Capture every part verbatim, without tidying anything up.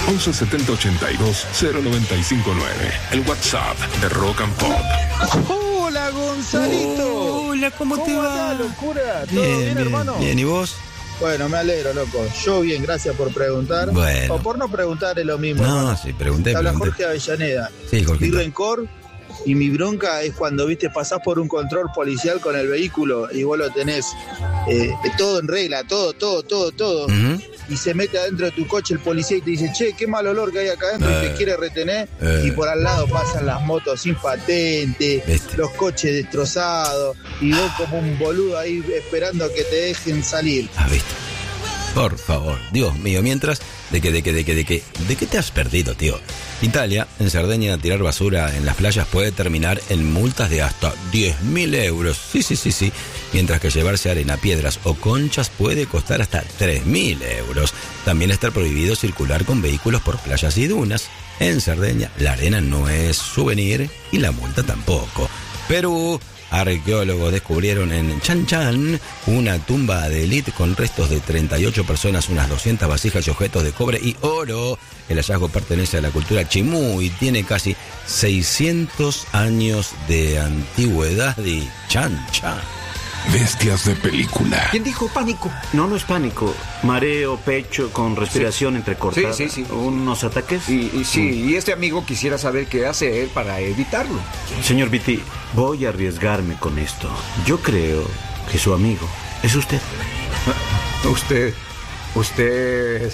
once setenta ochenta y dos cero noventa y cinco nueve. El WhatsApp de Rock and Pop. Hola, Gonzalito. Hola, ¿cómo, ¿Cómo te va? ¿Cómo locura? ¿Todo bien, bien, bien, hermano? Bien, ¿y vos? Bueno, me alegro, loco. Yo bien, gracias por preguntar. Bueno. O por no preguntar es lo mismo. No, hermano. sí, pregunté, Te habla pregunté. Jorge Avellaneda. Sí, Jorge. Mi rencor y mi bronca es cuando, viste, pasás por un control policial con el vehículo y vos lo tenés eh, todo en regla, todo, todo, todo, todo. Uh-huh. Y se mete adentro de tu coche el policía y te dice, che, qué mal olor que hay acá adentro, eh, y te quiere retener. eh. Y por al lado pasan las motos sin patente, ¿Viste? los coches destrozados, y vos como un boludo ahí esperando que te dejen salir. ¿Has visto? Por favor, Dios mío, mientras, ¿de qué, de qué, de qué, de qué, de qué te has perdido, tío? Italia, en Cerdeña, tirar basura en las playas puede terminar en multas de hasta diez mil euros. Sí, sí, sí, sí. Mientras que llevarse arena, piedras o conchas puede costar hasta tres mil euros. También está prohibido circular con vehículos por playas y dunas. En Cerdeña, la arena no es souvenir y la multa tampoco. Perú. Arqueólogos descubrieron en Chan Chan una tumba de élite con restos de treinta y ocho personas, unas doscientas vasijas y objetos de cobre y oro. El hallazgo pertenece a la cultura chimú y tiene casi seiscientos años de antigüedad y Chan Chan. Bestias de película. ¿Quién dijo pánico? No, no es pánico. Mareo, pecho, con respiración Sí. entrecortada. Sí, sí, sí. ¿Unos ataques? Y, y sí, y este amigo quisiera saber qué hace él para evitarlo. Señor Viti, voy a arriesgarme con esto. Yo creo que su amigo es usted. Usted, usted,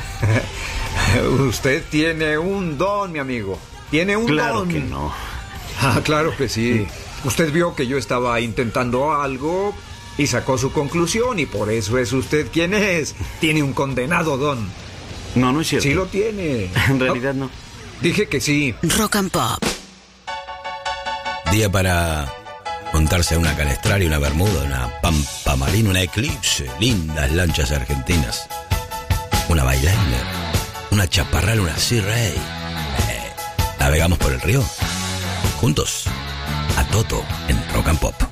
usted tiene un don, mi amigo. Tiene un Claro don. que no. Ah, claro que sí. Usted vio que yo estaba intentando algo y sacó su conclusión y por eso es usted quien es. Tiene un condenado don. No, no es cierto. Sí lo tiene. En realidad no. Dije que sí. Rock and Pop. Día para montarse a una Canestral y una Bermuda, una Pampa Marina, una Eclipse, lindas lanchas argentinas, una Bailender, una Chaparral, una Sea Ray. Eh, navegamos por el río, juntos, a Toto en Rock and Pop.